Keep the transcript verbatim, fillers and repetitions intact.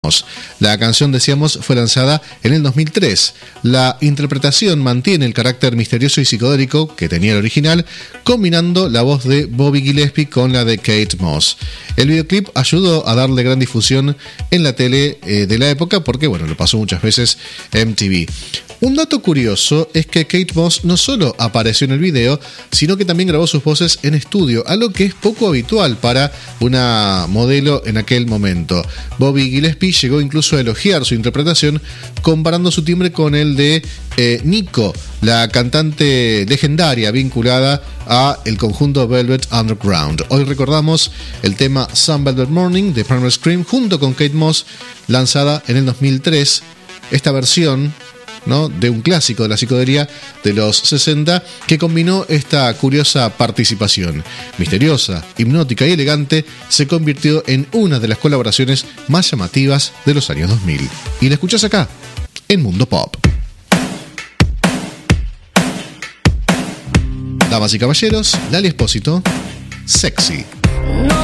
La canción, decíamos, fue lanzada en el dos mil tres. La interpretación mantiene el carácter misterioso y psicodélico que tenía el original, combinando la voz de Bobby Gillespie con la de Kate Moss. El videoclip ayudó a darle gran difusión en la tele eh, de la época porque, bueno, lo pasó muchas veces M T V. Un dato curioso es que Kate Moss no solo apareció en el video, sino que también grabó sus voces en estudio, algo que es poco habitual para una modelo en aquel momento. Bobby Gillespie llegó incluso a elogiar su interpretación, comparando su timbre con el de eh, Nico, la cantante legendaria vinculada a el conjunto Velvet Underground. Hoy recordamos el tema Some Velvet Morning de Primal Scream junto con Kate Moss, lanzada en el dos mil tres. Esta versión, ¿no?, de un clásico de la psicodelia de los sesenta que combinó esta curiosa participación. Misteriosa, hipnótica y elegante, se convirtió en una de las colaboraciones más llamativas de los años dos mil. Y la escuchás acá, en Mundo Pop. Damas y caballeros, Lali Espósito, Sexy.